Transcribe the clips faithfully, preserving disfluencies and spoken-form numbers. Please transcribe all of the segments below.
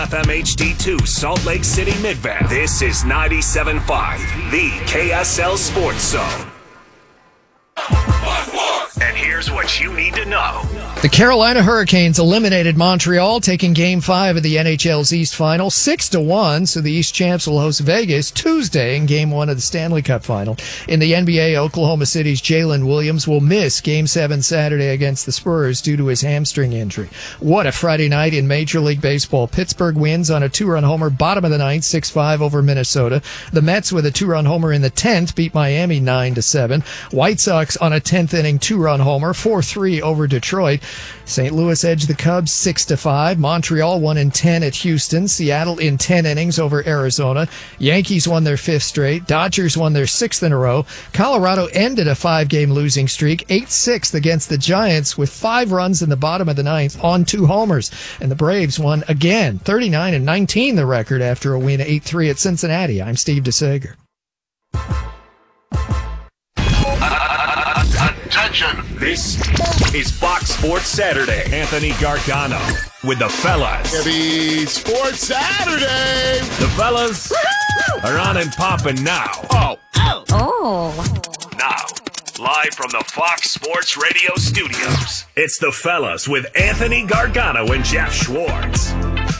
F M H D two Salt Lake City Midvale. This is ninety-seven point five, the K S L Sports Zone. And here's what you need to know. The Carolina Hurricanes eliminated Montreal, taking Game five of the N H L's East Final six to one, so the East Champs will host Vegas Tuesday in Game one of the Stanley Cup Final. In the N B A, Oklahoma City's Jalen Williams will miss Game seven Saturday against the Spurs due to his hamstring injury. What a Friday night in Major League Baseball. Pittsburgh wins on a two-run homer, bottom of the ninth, six five over Minnesota. The Mets with a two-run homer in the tenth beat Miami nine to seven. White Sox on a tenth inning two-run homer, four three over Detroit. Saint Louis edged the Cubs six to five. Montreal won in ten at Houston. Seattle in ten innings over Arizona. Yankees won their fifth straight. Dodgers won their sixth in a row. Colorado ended a five-game losing streak, eight six against the Giants with five runs in the bottom of the ninth on two homers. And the Braves won again, thirty-nine and nineteen the record after a win eight three at Cincinnati. I'm Steve DeSager. Attention! This is Fox Sports Saturday. Anthony Gargano with the fellas. Happy Sports Saturday! The fellas Woo-hoo! Are on and popping now. Oh. Oh. Oh. Now, live from the Fox Sports Radio studios, it's the fellas with Anthony Gargano and Jeff Schwartz.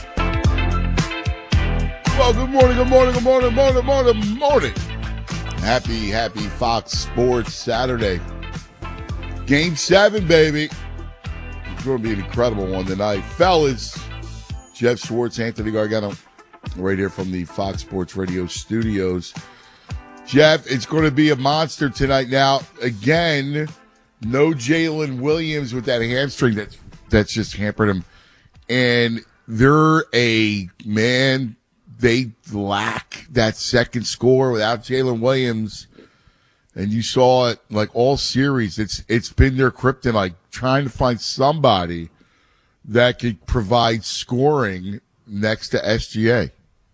Well, good morning, good morning, good morning, morning, morning, morning. Happy, happy Fox Sports Saturday. Game seven, baby. It's going to be an incredible one tonight. Fellas, Jeff Schwartz, Anthony Gargano, right here from the Fox Sports Radio studios. Jeff, it's going to be a monster tonight. Now, again, no Jalen Williams with that hamstring that's, that's just hampered him. And they're a, man, they lack that second score without Jalen Williams. And you saw it like all series. It's it's been their kryptonite, trying to find somebody that could provide scoring next to S G A.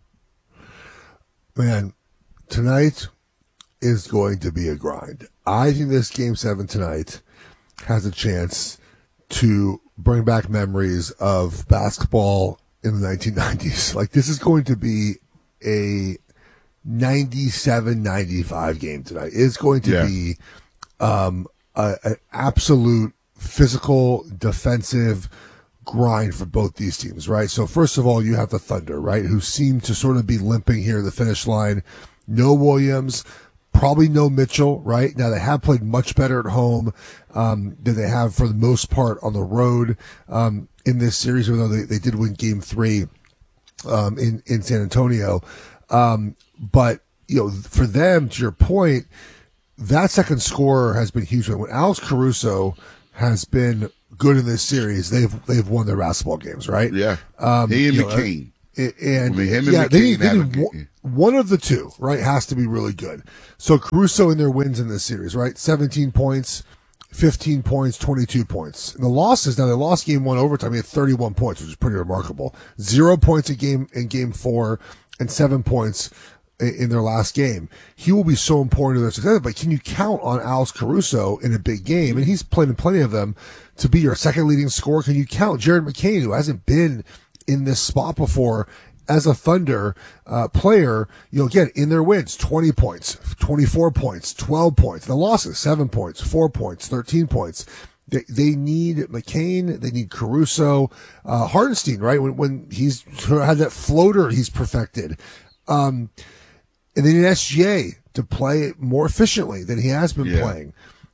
Man, tonight is going to be a grind. I think this game seven tonight has a chance to bring back memories of basketball in the nineteen nineties. Like, this is going to be a ninety-seven ninety-five game tonight. It's going to yeah. be um, an absolute physical, defensive grind for both these teams, right? So first of all, you have the Thunder, right, who seem to sort of be limping here at the finish line. No Williams, probably no Mitchell, right? Now, they have played much better at home um, than they have for the most part on the road um, in this series, even though they, they did win game three um, in, in San Antonio. Um, But, you know, for them, to your point, that second scorer has been huge. When Alex Caruso has been good in this series, they've they've won their basketball games, right? Yeah. Um, he and you know, McCain. And, I mean, him and yeah, McCain they need, they have need one, one of the two, right, has to be really good. So Caruso in their wins in this series, right? seventeen points, fifteen points, twenty-two points. And the losses, now they lost game one overtime. He had thirty-one points, which is pretty remarkable. Zero points in game in game four and seven points in their last game. He will be so important to their success, but can you count on Alex Caruso in a big game? And he's played in plenty of them to be your second leading scorer. Can you count Jared McCain, who hasn't been in this spot before as a Thunder uh, player, you know, again, in their wins, twenty points, twenty-four points, twelve points. The losses, seven points, four points, thirteen points. They, they need McCain. They need Caruso. Uh, Hartenstein, right? When, when he's had that floater he's perfected. Um, And they need S G A to play more efficiently than he has been yeah. playing.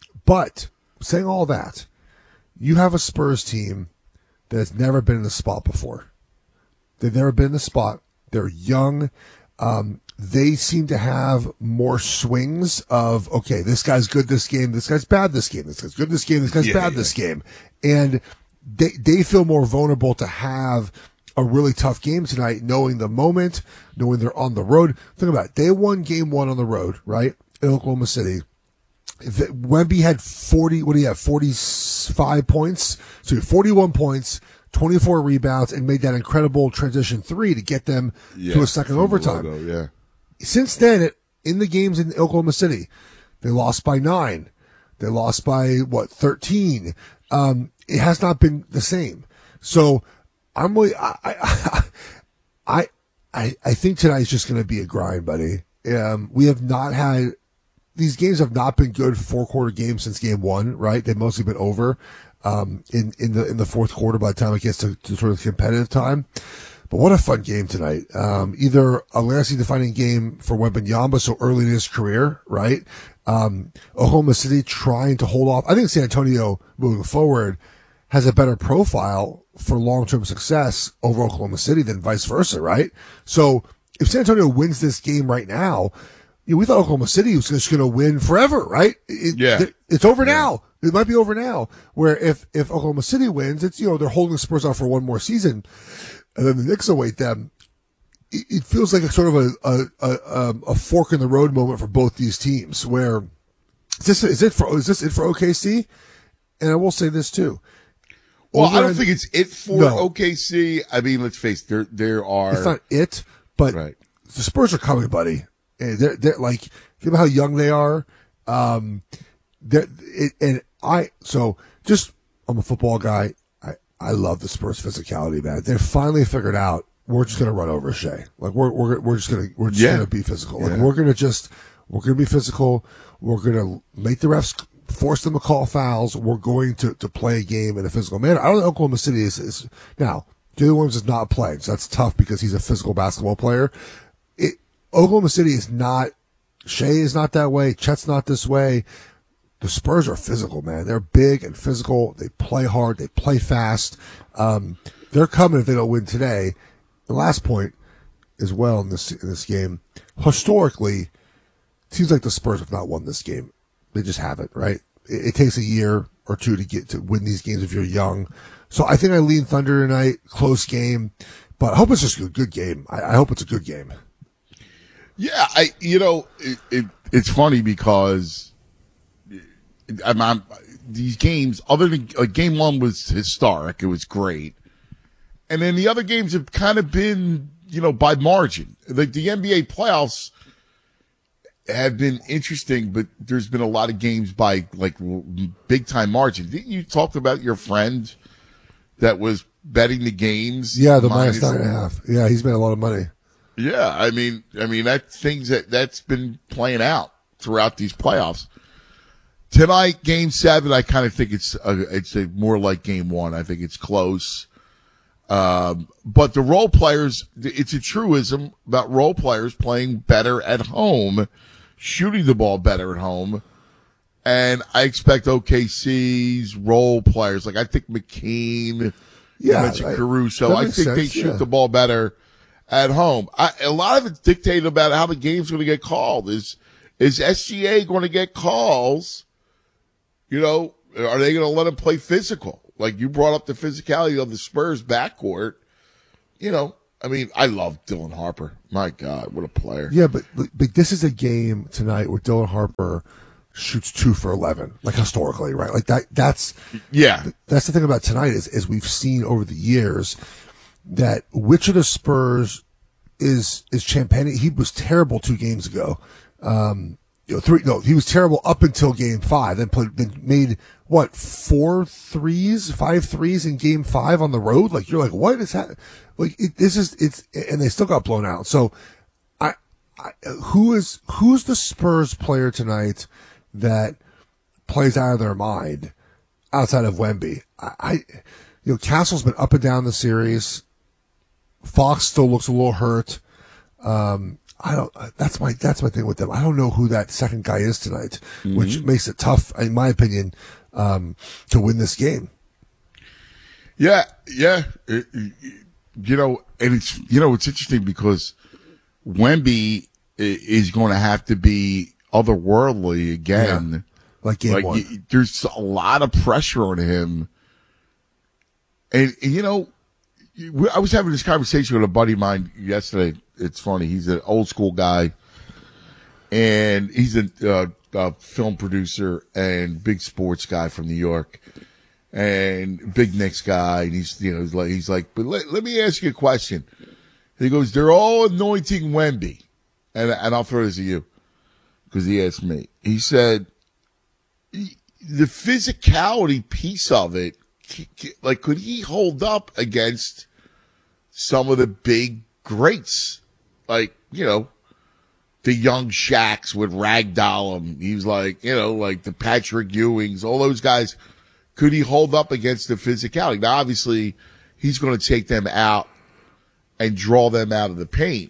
But saying all that, you have a Spurs team that has never been in the spot before. They've never been in the spot. They're young. Um, they seem to have more swings of, okay, this guy's good this game, this guy's bad this game, this guy's good this game, this guy's yeah, bad yeah. this game. And they they feel more vulnerable to have a really tough game tonight, knowing the moment, knowing they're on the road. Think about it. They won game one on the road, right? In Oklahoma City. Wemby had forty, what do you have? forty-five points. So forty-one points, twenty-four rebounds, and made that incredible transition three to get them yeah, to a second overtime. Logo, yeah. Since then, it, in the games in Oklahoma City, they lost by nine. They lost by, what, thirteen. Um, it has not been the same. So, I'm really, I, I, I, I, I think tonight's just going to be a grind, buddy. Um, we have not had, these games have not been good four quarter games since game one, right? They've mostly been over, um, in, in the, in the fourth quarter by the time it gets to, to sort of competitive time. But what a fun game tonight. Um, either a legacy defining game for Wembanyama so early in his career, right? Um, Oklahoma City trying to hold off. I think San Antonio moving forward has a better profile for long-term success over Oklahoma City than vice versa, right? So if San Antonio wins this game right now, you know, we thought Oklahoma City was just going to win forever, right? It, yeah. It, it's over yeah. now. It might be over now. Where if, if Oklahoma City wins, it's, you know, they're holding the Spurs out for one more season, and then the Knicks await them. It, it feels like a sort of a, a, a, a fork in the road moment for both these teams where is this, is it for, is this it for O K C? And I will say this too. Well, Over I don't in, think it's it for no. O K C. I mean, let's face it, there, there are. It's not it, but right. the Spurs are coming, buddy. And they're, they're like, think about how young they are. Um, they're, it, and I, so just, I'm a football guy. I, I love the Spurs physicality, man. They're finally figured out we're just going to run over Shea. Like we're, we're, we're just going to, we're just yeah. going to be physical. Like yeah. we're going to just, we're going to be physical. We're going to make the refs force them to call fouls. We're going to, to play a game in a physical manner. I don't know Oklahoma City is, is now, Jalen Williams is not playing. So that's tough because he's a physical basketball player. It, Oklahoma City is not, Shea is not that way. Chet's not this way. The Spurs are physical, man. They're big and physical. They play hard. They play fast. Um, they're coming if they don't win today. The last point as well in this, in this game, historically, it seems like the Spurs have not won this game. They just haven't, right? It, it takes a year or two to get to win these games if you're young. So I think I lean Thunder tonight. Close game, but I hope it's just a good game. I, I hope it's a good game. Yeah, I you know it, it it's funny because I'm, I'm these games other than like game one was historic, it was great, and then the other games have kind of been you know by margin. Like the N B A playoffs have been interesting, but there's been a lot of games by like big time margin. Didn't you talk about your friend that was betting the games? Yeah, the minus nine and a half. Yeah, he's made a lot of money. Yeah, I mean, I mean that things that that's been playing out throughout these playoffs. Tonight, game seven, I kind of think it's a, it's a more like game one. I think it's close, um, but the role players, it's a truism about role players playing better at home, shooting the ball better at home, and I expect O K C's role players like I think McKean, yeah, you mentioned I, Caruso. I think sense, they shoot yeah. the ball better at home. I, a lot of it's dictated about how the game's going to get called. Is is S G A going to get calls? You know, are they going to let him play physical? Like you brought up the physicality of the Spurs backcourt. You know, I mean, I love Dylan Harper. My God, what a player. Yeah, but, but but this is a game tonight where Dylan Harper shoots two for eleven, like historically, right? Like that. That's yeah. That's the thing about tonight is is we've seen over the years that which of the Spurs is is champagning. He was terrible two games ago. Um, you know, three no, he was terrible up until game five. Then played, then made what four threes, five threes in game five on the road. Like you're like, what is that? Like it, this is it's, and they still got blown out. So, I, I who is who's the Spurs player tonight that plays out of their mind outside of Wemby? I, I you know, Castle's been up and down the series. Fox still looks a little hurt. Um, I don't, that's my, that's my thing with them. I don't know who that second guy is tonight, mm-hmm. which makes it tough, in my opinion, um, to win this game. Yeah. Yeah. It, you know, and it's, you know, it's interesting because Wemby is going to have to be otherworldly again. Yeah. Like game like, one. y- there's a lot of pressure on him. And, and you know, I was having this conversation with a buddy of mine yesterday. It's funny. He's an old school guy, and he's a, uh, a film producer and big sports guy from New York, and big Knicks guy. And he's, you know, he's like, he's like, but let, let me ask you a question. He goes, they're all anointing Wemby, and and I'll throw this at you because he asked me. He said, the physicality piece of it. Like, could he hold up against some of the big greats, like, you know, the young Shaqs would ragdoll him. He was like, you know, like the Patrick Ewings, all those guys. Could he hold up against the physicality? Now, obviously, he's going to take them out and draw them out of the paint,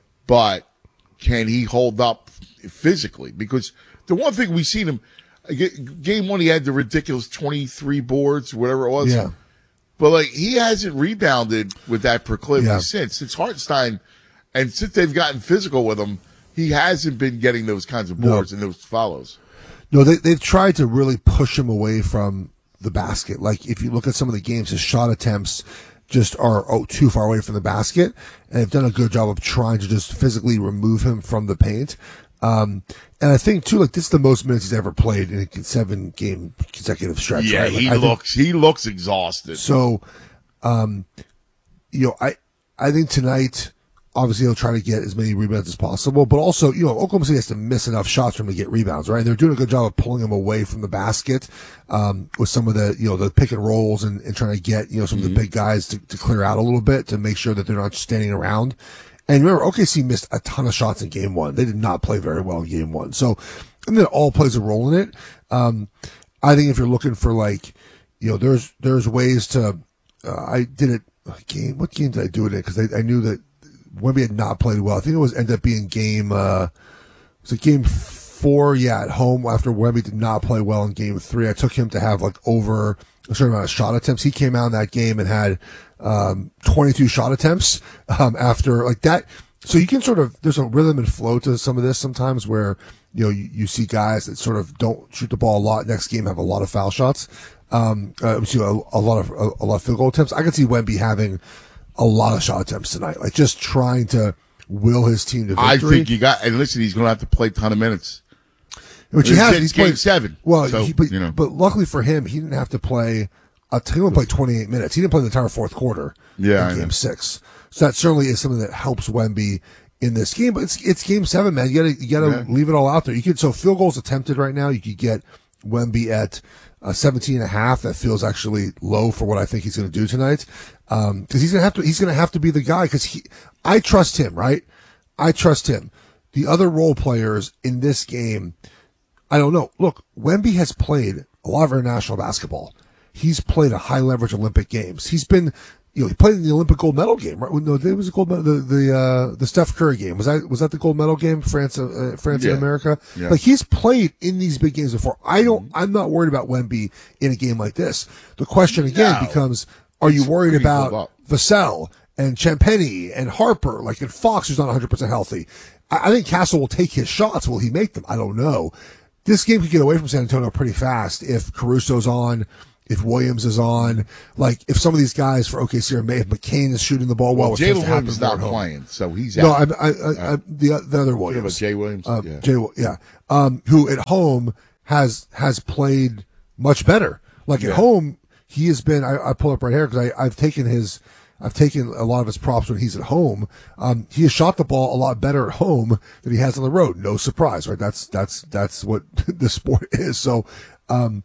but can he hold up physically? Because the one thing we've seen him, game one, he had the ridiculous twenty-three boards, whatever it was. Yeah. But, like, he hasn't rebounded with that proclivity Yeah. since. Since Hartenstein, and since they've gotten physical with him, he hasn't been getting those kinds of boards No. and those follows. No, they, they've tried to really push him away from the basket. Like, if you look at some of the games, his shot attempts just are oh, too far away from the basket, and they've done a good job of trying to just physically remove him from the paint. Um, and I think too, like, this is the most minutes he's ever played in a seven game consecutive stretch. Yeah, right? Like, he I think- looks he looks exhausted. So, um, you know, I, I think tonight, obviously he'll try to get as many rebounds as possible, but also, you know, Oklahoma City has to miss enough shots for him to get rebounds, right? And they're doing a good job of pulling him away from the basket, um, with some of the, you know, the pick and rolls and, and trying to get, you know, some Mm-hmm. of the big guys to, to clear out a little bit to make sure that they're not standing around. And remember, O K C missed a ton of shots in game one. They did not play very well in game one. So, and that all plays a role in it. Um, I think if you're looking for, like, you know, there's, there's ways to, uh, I did it, game, what game did I do it in? Cause I, I knew that Wemby had not played well. I think it was ended up being game, uh, was it game four? Yeah, at home after Wemby did not play well in game three. I took him to have like over a certain amount of shot attempts. He came out in that game and had, um, twenty-two shot attempts, um, after like that. So you can sort of, there's a rhythm and flow to some of this sometimes where, you know, you, you see guys that sort of don't shoot the ball a lot. Next game have a lot of foul shots. Um, uh, a, a lot of, a, a lot of field goal attempts. I could see Wemby having a lot of shot attempts tonight, like just trying to will his team to victory. I think you got, and listen, he's going to have to play a ton of minutes. Which he It's- has. it's He's game played seven. Well, So, he, but, you know. but luckily for him, he didn't have to play. Uh, he only played twenty-eight minutes. He didn't play the entire fourth quarter. Yeah, I in know. game six. So that certainly is something that helps Wemby in this game. But it's it's game seven, man. You gotta you gotta Yeah. leave it all out there. You could so field goals attempted right now. You could get Wemby at uh, seventeen and a half. That feels actually low for what I think he's going to do tonight. Um, because he's gonna have to he's gonna have to be the guy. Because he, I trust him, right? I trust him. The other role players in this game, I don't know. Look, Wemby has played a lot of international basketball. He's played a high leverage Olympic games. He's been, you know, he played in the Olympic gold medal game, right? No, there was a gold medal, the, the, uh, the Steph Curry game. Was that, was that the gold medal game? France, uh, France Yeah. and America? Yeah. Like he's played in these big games before. I don't, I'm not worried about Wemby in a game like this. The question again No. becomes, are you worried pretty about pulled up. Vassell and Champagny and Harper, like, and Fox, who's not one hundred percent healthy? I, I think Castle will take his shots. Will he make them? I don't know. This game could get away from San Antonio pretty fast if Caruso's on, if Williams is on, like if some of these guys for O K C are made, if McCain is shooting the ball well, Well, which tends to Jalen happen Williams more not at home. playing, so he's No, out. I, I, I, I the the other Williams, about Jay Williams? uh, Yeah. Jay, yeah, um, who at home has has played much better. Like Yeah. at home, he has been. I, I pull up right here because I I've taken his. I've taken a lot of his props when he's at home. Um, he has shot the ball a lot better at home than he has on the road. No surprise, right? That's, that's, that's what the sport is. So, um,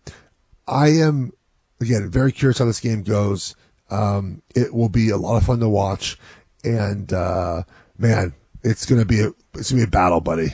I am, again, very curious how this game goes. Um, it will be a lot of fun to watch. And, uh, man, it's going to be a, it's going to be a battle, buddy.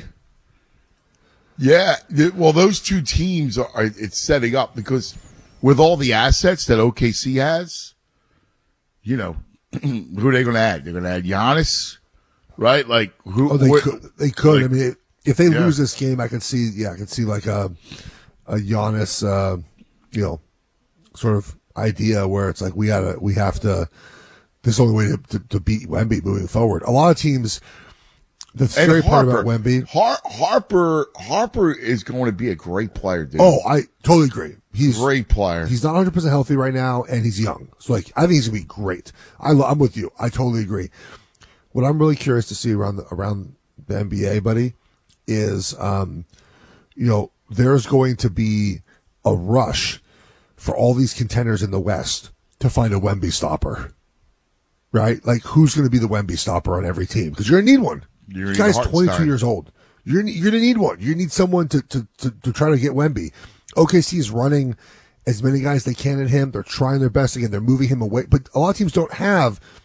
Yeah, th- well, those two teams are, are it's setting up because with all the assets that O K C has, you know, who are they going to add? They're going to add Giannis, right? Like who? Oh, they wh- could, they could. like- I mean, if they Yeah. lose this game, I could see, yeah, I could see like a, a Giannis, uh, you know, sort of idea where it's like we gotta, we have to. This is the only way to, to, to beat Wemby moving forward. A lot of teams. The and scary part Harper, about Wemby. Har- Harper, Harper is going to be a great player, dude. Oh, I totally agree. He's great player. He's not one hundred percent healthy right now, and he's young. So, like, I think he's gonna be great. I, lo- I'm with you. I totally agree. What I'm really curious to see around the around the N B A, buddy, is um, you know, there's going to be a rush for all these contenders in the West to find a Wemby stopper, right? Like, who's going to be the Wemby stopper on every team? Because you're gonna need one. You're This gonna need guy's a twenty-two Hartenstein. years old. You're you're gonna need one. You need someone to, to to to try to get Wemby. O K C is running as many guys they can at him. They're trying their best. Again, they're moving him away. But a lot of teams don't have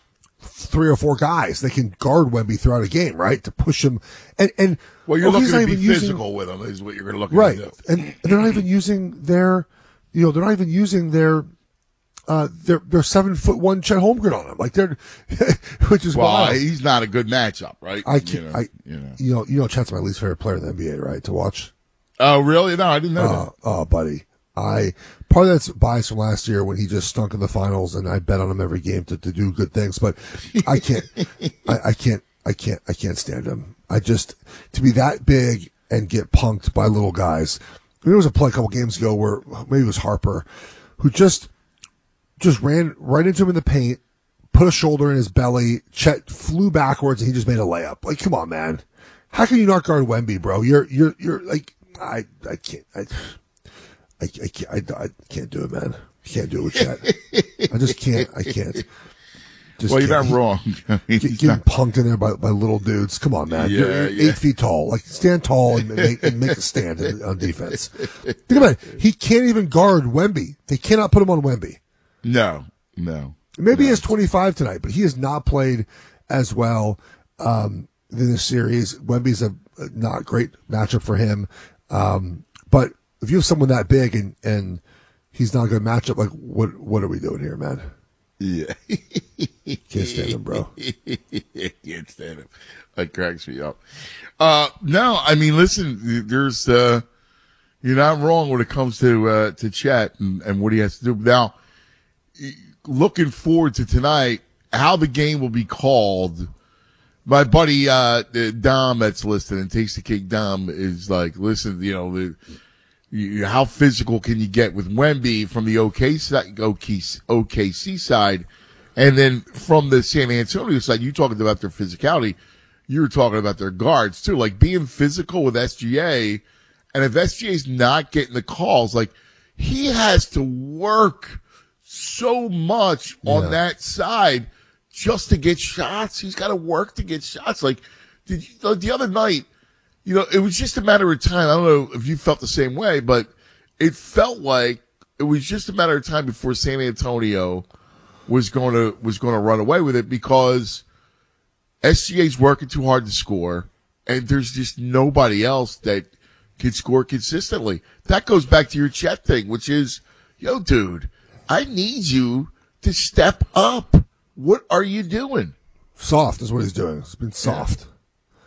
three or four guys that can guard Wemby throughout a game, right? To push him. And, and well, you're okay, looking to be using, physical with them is what you're going to look at. Right. To do. And, and they're not even using their, you know, they're not even using their, uh, their, their seven foot one Chet Holmgren on him. Like they're, which is well, why he's not a good matchup, right? I can't, you know, I, you know, you know, you know, Chet's my least favorite player in the N B A, right? To watch. Oh, really? No, I didn't know uh, that. Oh, buddy. I part of that's bias from last year when he just stunk in the finals, and I bet on him every game to, to do good things. But I can't, I, I can't, I can't, I can't stand him. I just to be that big and get punked by little guys. I mean, there was a play a couple games ago where maybe it was Harper, who just just ran right into him in the paint, put a shoulder in his belly. Chet flew backwards, and he just made a layup. Like, come on, man. How can you not guard Wemby, bro? You're you're you're like I I can't. I, I, I, can't, I, I can't do it, man. I can't do it with Chet. I just can't. I can't. Just well, you're can't. not wrong. I mean, Get, getting not... punked in there by, by little dudes. Come on, man. Yeah, you're, you're yeah. eight feet tall. Like, stand tall and make, and make a stand on defense. Think about it. He can't even guard Wemby. They cannot put him on Wemby. No, no. Maybe no. he has twenty-five tonight, but he has not played as well um, in this series. Wemby's a, a not great matchup for him. Um, but if you have someone that big and, and he's not a good matchup, like what what are we doing here, man? Yeah. Can't stand him, bro. Can't stand him. That cracks me up. Uh, no, I mean, listen, there's, uh, you're not wrong when it comes to, uh, to Chet and, and what he has to do. Now, looking forward to tonight, how the game will be called. My buddy, uh, Dom that's listening, Takes the Cake Dom is like, listen, you know, the, You, how physical can you get with Wemby from the O K C, O K C side, and then from the San Antonio side? You talking about their physicality, you were talking about their guards too, like being physical with S G A. And if S G A's not getting the calls, like he has to work so much on yeah. that side just to get shots. He's got to work to get shots. Like did you, the other night. You know, it was just a matter of time. I don't know if you felt the same way, but it felt like it was just a matter of time before San Antonio was going to was going to run away with it because S G A's working too hard to score, and there's just nobody else that can score consistently. That goes back to your Chet thing, which is, yo, dude, I need you to step up. What are you doing? Soft is what he's doing. It's been soft. Yeah.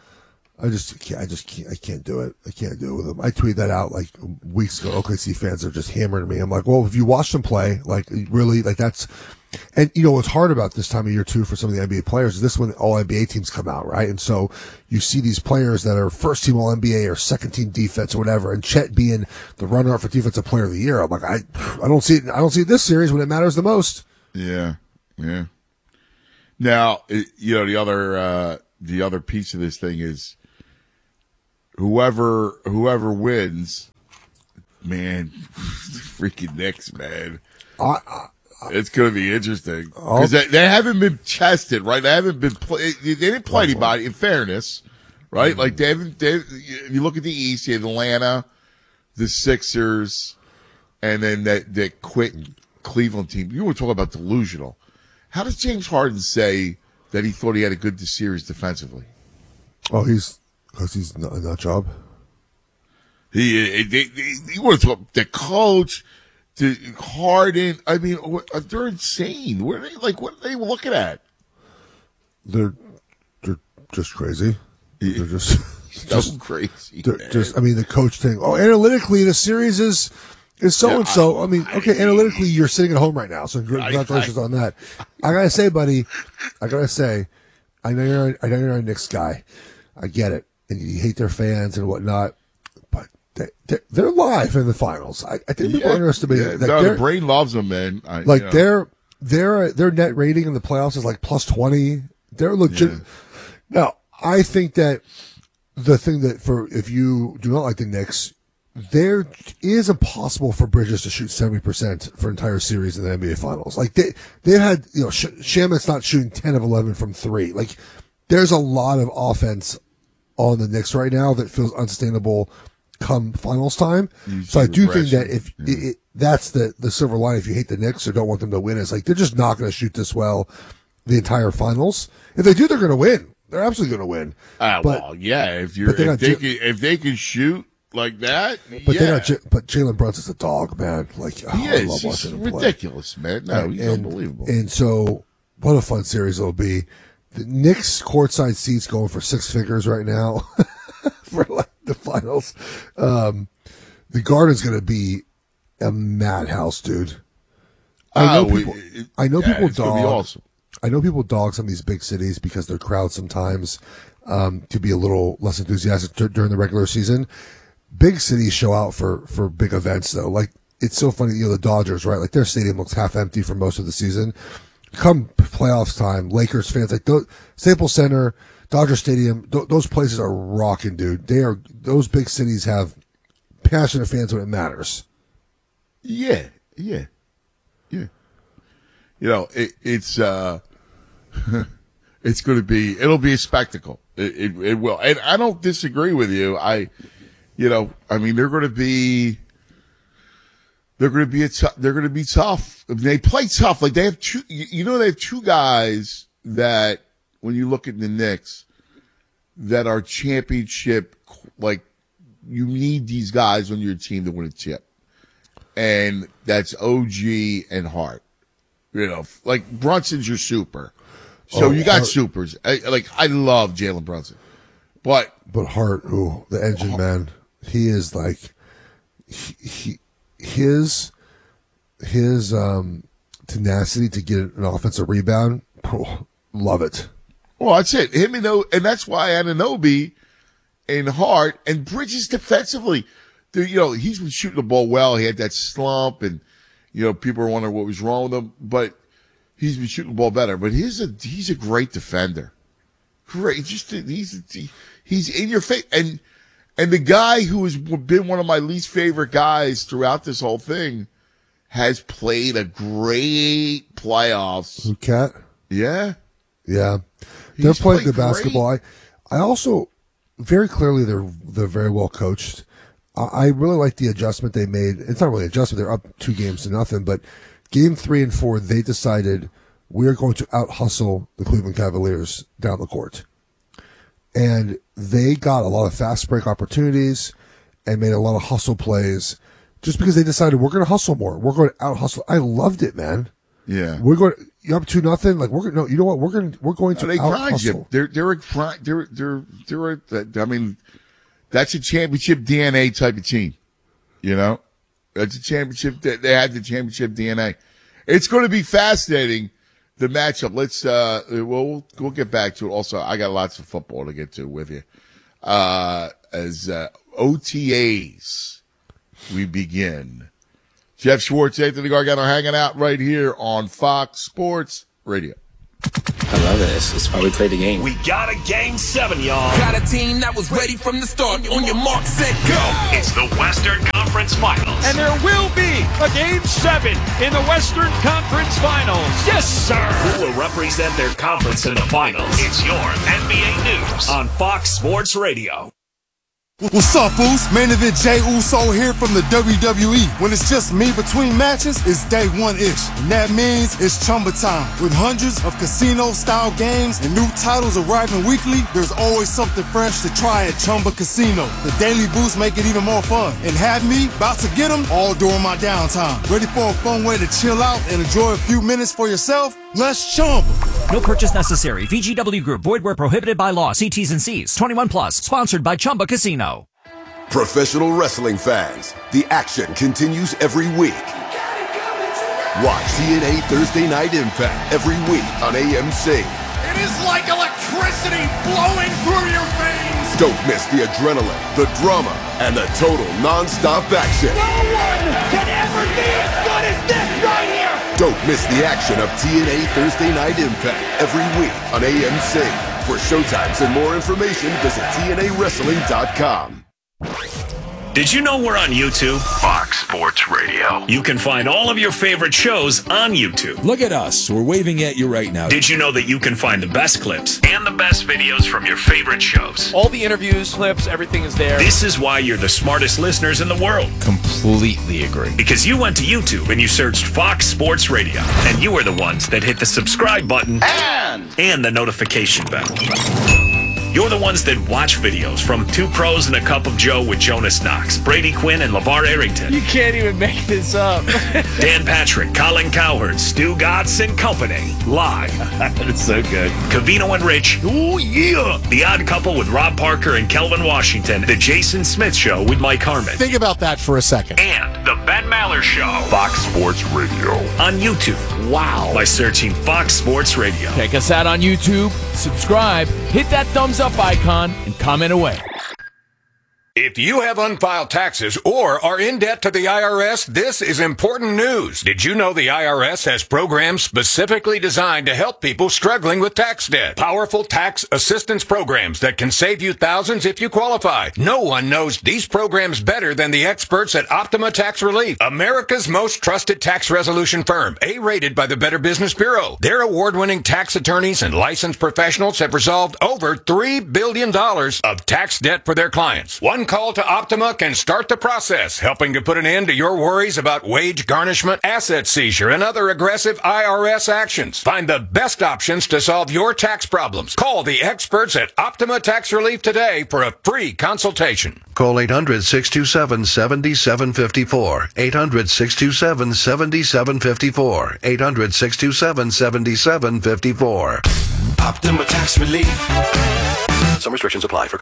I just can't, I just can't, I can't do it. I can't do it with him. I tweeted that out like weeks ago. O K C fans are just hammering me. I'm like, well, if you watch them play, like really, like that's, and you know, what's hard about this time of year too for some of the N B A players is this when all N B A teams come out, right? And so you see these players that are first team all N B A or second team defense or whatever, and Chet being the runner up for defensive player of the year. I'm like, I, I don't see it. I don't see it this series when it matters the most. Yeah. Yeah. Now, you know, the other, uh, the other piece of this thing is, Whoever whoever wins, man, freaking Knicks, man. I, I, it's going to be interesting because they, they haven't been tested, right? They haven't been play, They didn't play anybody. In fairness, right? Mm-hmm. Like they haven't. They, you look at the East, you have Atlanta, the Sixers, and then that that quick Cleveland team. You were talking about delusional. How does James Harden say that he thought he had a good series defensively? Oh, he's. Because he's not in that job. He, they, they, you want to talk the coach, the Harden. I mean, they're insane. What are they like? What are they looking at? They're they're just crazy. Yeah. They're just so just, crazy. They're man. just. I mean, the coach thing. Oh, analytically, the series is is so and so. I mean, okay, I, analytically, you're sitting at home right now, so congratulations I, I, on that. I gotta say, buddy, I gotta say, I know you're I know you're a Knicks guy. I get it. And you hate their fans and whatnot, but they, they're, they're live in the finals. I, I think people yeah, underestimate yeah. it. Like no, the brain loves them, man. I, like you know. their their their net rating in the playoffs is like plus twenty. They're legit. Yeah. Now, I think that the thing that for if you do not like the Knicks, there is impossible for Bridges to shoot seventy percent for an entire series in the N B A Finals. Like they they had you know Sh- Shamit's not shooting ten of eleven from three. Like there's a lot of offense on the Knicks right now that feels unsustainable come finals time. You so I do think that if yeah. it, it, that's the, the silver line, if you hate the Knicks or don't want them to win, it's like they're just not going to shoot this well the entire finals. If they do, they're going to win. They're absolutely going to win. Uh, but, well, yeah. If you're, if they, J- can, if they can shoot like that, but yeah. they got. J- but Jalen Brunson's a dog, man. Like oh, he I is. love He's watching him play. ridiculous, man. No, he's and, unbelievable. And so, what a fun series it'll be. The Knicks courtside seats going for six figures right now for like the finals. Um, the Garden's going to be a madhouse, dude. I know oh, people. it, I know yeah, people it's gonna be dog. awesome. I know people dog some of these big cities because their crowd sometimes um, to be a little less enthusiastic t- during the regular season. Big cities show out for for big events though. Like it's so funny, you know, the Dodgers, right? Like their stadium looks half empty for most of the season. Come playoffs time, Lakers fans like those, Staples Center, Dodger Stadium, th- those places are rocking, dude. They are those big cities have passionate fans when it matters. Yeah, yeah, yeah. You know, it, it's uh, it's going to be it'll be a spectacle. It, it it will, and I don't disagree with you. I, you know, I mean, they're going to be. They're going to be a t- they're going to be tough. They play tough. Like they have two, you know, they have two guys that when you look at the Knicks that are championship, like you need these guys on your team to win a chip. And that's O G and Hart. You know, like Brunson's your super. So oh, you got Hart, supers. I, like I love Jalen Brunson. But but Hart, ooh, the engine man, he is like he, he his his um, tenacity to get an offensive rebound, oh, love it. Well, that's it. Him and o- and that's why Anunoby and Hart and Bridges defensively, you know, he's been shooting the ball well. He had that slump, and you know, people are wondering what was wrong with him, but he's been shooting the ball better. But he's a he's a great defender. Great, just he's he's in your face, and. And the guy who has been one of my least favorite guys throughout this whole thing has played a great playoffs. Who, Cat? Yeah. Yeah. He's They're playing good great. basketball. I, I also, very clearly, they're they're very well coached. I, I really like the adjustment they made. It's not really an adjustment. They're up two games to nothing. But game three and four, they decided we're going to out-hustle the Cleveland Cavaliers down the court. And they got a lot of fast break opportunities and made a lot of hustle plays just because they decided we're going to hustle more. We're going to out hustle. I loved it, man. Yeah. We're going, you're up to nothing. Like we're going, no, you know what? We're going to, we're going to no, they out grind hustle. you. They're, they're a grind, they're, they're, they're a, I mean, that's a championship D N A type of team. You know, that's a championship. They had the championship D N A. It's going to be fascinating. The matchup. Let's, uh, we'll, we'll get back to it. Also, I got lots of football to get to with you. Uh, as, uh, O T As, we begin. Jeff Schwartz, Anthony Gargano hanging out right here on Fox Sports Radio. I love it. This is why we play the game. We got a game seven, y'all. Got a team that was ready from the start. On your mark, set, go. It's the Western Conference Finals. And there will be a game seven in the Western Conference Finals. Yes, sir. Who will represent their conference in the finals? It's your N B A News on Fox Sports Radio. What's up, Foos? Main event Jey Uso here from the W W E. When it's just me between matches, it's day one-ish. And that means it's Chumba time. With hundreds of casino-style games and new titles arriving weekly, there's always something fresh to try at Chumba Casino. The daily boosts make it even more fun. And have me about to get them all during my downtime. Ready for a fun way to chill out and enjoy a few minutes for yourself? Let's Chumba. No purchase necessary. V G W Group. Void where prohibited by law. See T's and C's. twenty-one plus. Sponsored by Chumba Casino. Professional wrestling fans, the action continues every week. Watch T N A Thursday Night Impact every week on A M C. It is like electricity flowing through your veins. Don't miss the adrenaline, the drama, and the total non-stop action. No one can ever be as good as this right here. Don't miss the action of T N A Thursday Night Impact every week on A M C. For showtimes and more information, visit T N A wrestling dot com. Did you know we're on YouTube? Fox Sports Radio. You can find all of your favorite shows on YouTube. Look at us. We're waving at you right now. Did you know that you can find the best clips and the best videos from your favorite shows? All the interviews, clips, everything is there. This is why you're the smartest listeners in the world. Completely agree. Because you went to YouTube and you searched Fox Sports Radio. And you are the ones that hit the subscribe button and, and the notification bell. You're the ones that watch videos from Two Pros and a Cup of Joe with Jonas Knox, Brady Quinn, and LeVar Arrington. You can't even make this up. Dan Patrick, Colin Cowherd, Stu Gatz and Company. Live. That's so good. Covino and Rich. Oh, yeah. The Odd Couple with Rob Parker and Kelvin Washington. The Jason Smith Show with Mike Harmon. Think about that for a second. And The Ben Maller Show. Fox Sports Radio. On YouTube. Wow. By searching Fox Sports Radio. Check us out on YouTube. Subscribe. Hit that thumbs up icon and comment away. If you have unfiled taxes or are in debt to the I R S, this is important news. Did you know the I R S has programs specifically designed to help people struggling with tax debt? Powerful tax assistance programs that can save you thousands if you qualify. No one knows these programs better than the experts at Optima Tax Relief, America's most trusted tax resolution firm, A-rated by the Better Business Bureau. Their award-winning tax attorneys and licensed professionals have resolved over three billion dollars of tax debt for their clients. One call to Optima can start the process, helping to put an end to your worries about wage garnishment, asset seizure, and other aggressive I R S actions. Find the best options to solve your tax problems. Call the experts at Optima Tax Relief today for a free consultation. Call eight hundred, six two seven, seven seven five four. eight hundred, six two seven, seven seven five four. eight hundred, six two seven, seven seven five four. Optima Tax Relief. Some restrictions apply for...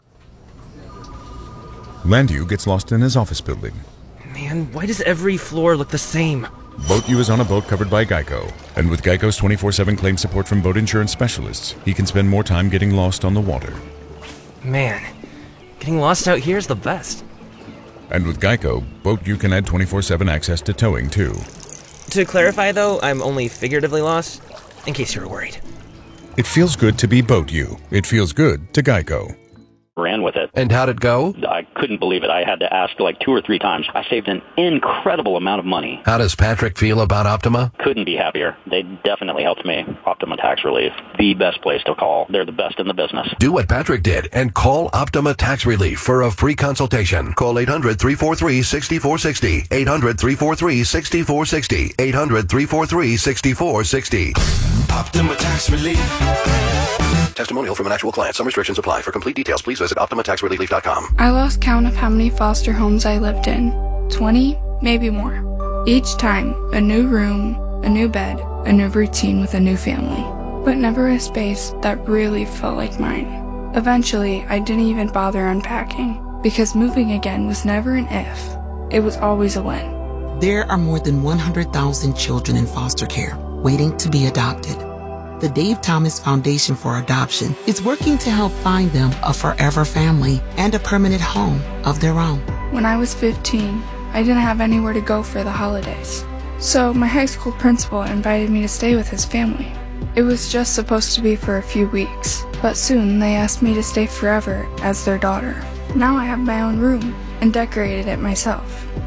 Landu gets lost in his office building. Man, why does every floor look the same? Boat U is on a boat covered by Geico. And with Geico's twenty-four seven claim support from boat insurance specialists, he can spend more time getting lost on the water. Man, getting lost out here is the best. And with Geico, Boat U can add twenty-four seven access to towing, too. To clarify, though, I'm only figuratively lost, in case you were worried. It feels good to be Boat U. It feels good to Geico. Ran with it. And how'd it go? I couldn't believe it. I had to ask like two or three times. I saved an incredible amount of money. How does Patrick feel about Optima? Couldn't be happier. They definitely helped me. Optima Tax Relief, the best place to call. They're the best in the business. Do what Patrick did and call Optima Tax Relief for a free consultation. Call eight hundred, three four three, six four six zero. eight hundred, three four three, six four six zero. eight hundred, three four three, six four six zero. Optima Tax Relief. Testimonial from an actual client. Some restrictions apply. For complete details, please visit optima tax relief dot com. I lost count of how many foster homes I lived in. twenty, maybe more. Each time, a new room, a new bed, a new routine with a new family. But never a space that really felt like mine. Eventually, I didn't even bother unpacking, because moving again was never an if. It was always a when. There are more than one hundred thousand children in foster care, waiting to be adopted. The Dave Thomas Foundation for Adoption is working to help find them a forever family and a permanent home of their own. When I was fifteen, I didn't have anywhere to go for the holidays. So my high school principal invited me to stay with his family. It was just supposed to be for a few weeks, but soon they asked me to stay forever as their daughter. Now I have my own room and decorated it myself.